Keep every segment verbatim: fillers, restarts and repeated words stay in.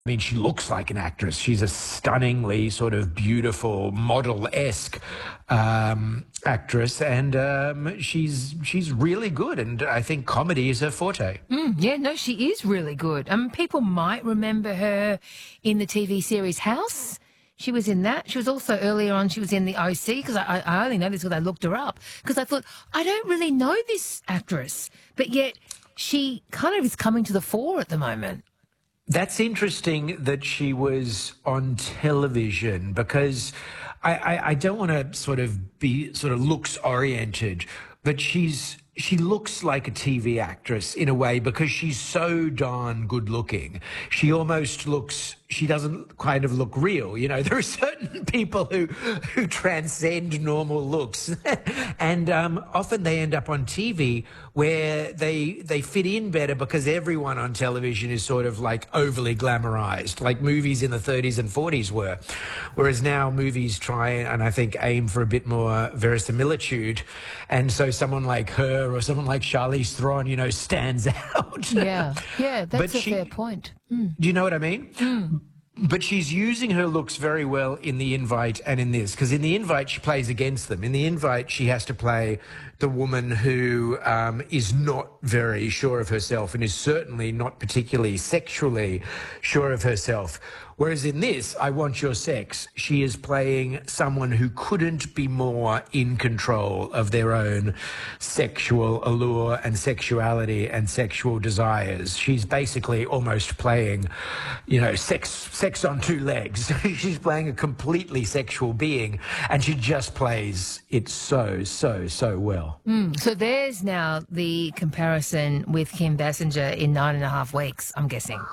I mean, she looks like an actress. She's a stunningly sort of beautiful, model-esque um, actress, and um, she's she's really good. And I think comedy is her forte. Mm, yeah, no, she is really good. Um, people might remember her in the T V series House. She was in that. She was also earlier on, she was in the O C, because I, I only know this because I looked her up, because I thought, I don't really know this actress, but yet she kind of is coming to the fore at the moment. That's interesting that she was on television, because I, I, I don't want to sort of be sort of looks oriented, but she's she looks like a T V actress in a way because she's so darn good looking. She almost looks, she doesn't kind of look real. You know, there are certain people who who transcend normal looks and um, often they end up on T V where they they fit in better because everyone on television is sort of like overly glamorized, like movies in the thirties and forties were. Whereas now movies try and I think aim for a bit more verisimilitude. And so someone like her or someone like Charlize Theron, you know, stands out. Yeah, yeah, that's But a she- fair point. Mm. Do you know what I mean? But she's using her looks very well in The Invite and in this, because in The Invite she plays against them. In The Invite she has to play the woman who um, is not very sure of herself and is certainly not particularly sexually sure of herself. Whereas in this, I Want Your Sex, she is playing someone who couldn't be more in control of their own sexual allure and sexuality and sexual desires. She's basically almost playing, you know, sex sex on two legs. She's playing a completely sexual being, and she just plays it so, so, so well. Mm. So there's now the comparison with Kim Basinger in Nine and a Half Weeks, I'm guessing.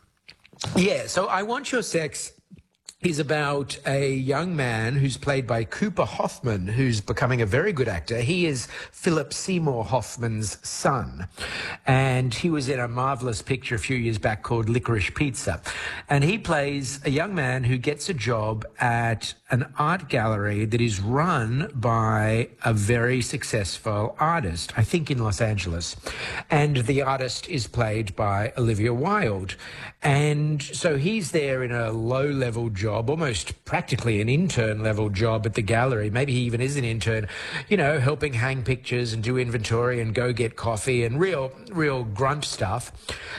Yeah, so I Want Your Sex is about a young man who's played by Cooper Hoffman, who's becoming a very good actor. He is Philip Seymour Hoffman's son, and he was in a marvellous picture a few years back called Licorice Pizza. And he plays a young man who gets a job at an art gallery that is run by a very successful artist, I think in Los Angeles. And the artist is played by Olivia Wilde. And so he's there in a low-level job, almost practically an intern-level job at the gallery. Maybe he even is an intern, you know, helping hang pictures and do inventory and go get coffee and real, real grunt stuff.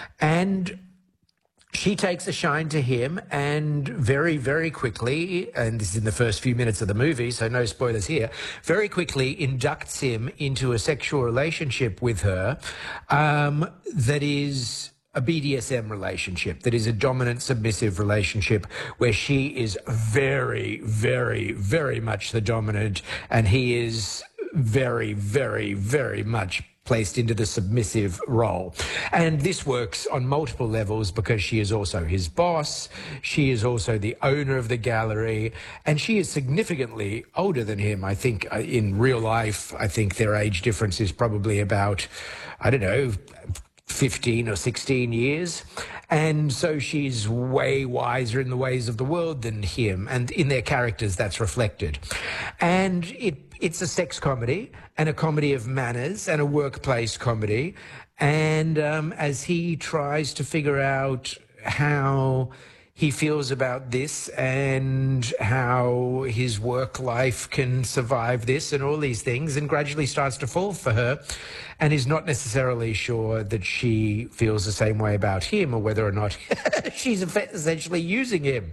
And she takes a shine to him, and very, very quickly, and this is in the first few minutes of the movie, so no spoilers here, very quickly inducts him into a sexual relationship with her um, that is a B D S M relationship, that is a dominant submissive relationship where she is very, very, very much the dominant, and he is very, very, very much placed into the submissive role. And this works on multiple levels because she is also his boss, she is also the owner of the gallery, and she is significantly older than him. I think uh, in real life, I think their age difference is probably about, I don't know, fifteen or sixteen years. And so she's way wiser in the ways of the world than him. And in their characters, that's reflected. And it it's a sex comedy and a comedy of manners and a workplace comedy. And um, as he tries to figure out how he feels about this and how his work life can survive this and all these things, and gradually starts to fall for her and is not necessarily sure that she feels the same way about him or whether or not she's essentially using him.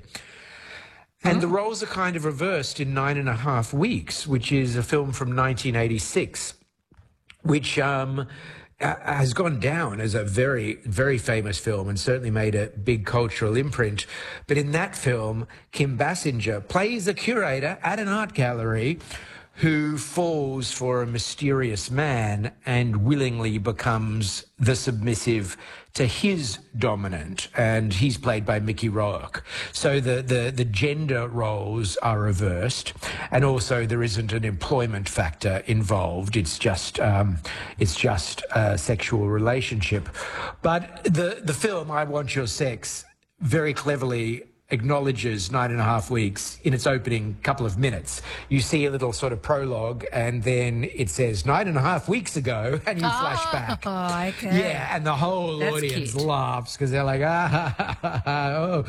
And the roles are kind of reversed in Nine and a Half Weeks, which is a film from nineteen eighty-six, which um, has gone down as a very, very famous film and certainly made a big cultural imprint. But in that film, Kim Basinger plays a curator at an art gallery who falls for a mysterious man and willingly becomes the submissive to his dominant, and he's played by Mickey Rourke. So the, the, the gender roles are reversed, and also there isn't an employment factor involved. It's just um, it's just a sexual relationship. But the, the film, I Want Your Sex, very cleverly acknowledges Nine and a Half Weeks in its opening couple of minutes. You see a little sort of prologue, and then it says nine and a half weeks ago, and you Oh, flash back. okay. Yeah, and the whole That's audience cute. laughs because they're like, ah, ha, ha, ha, ha, oh.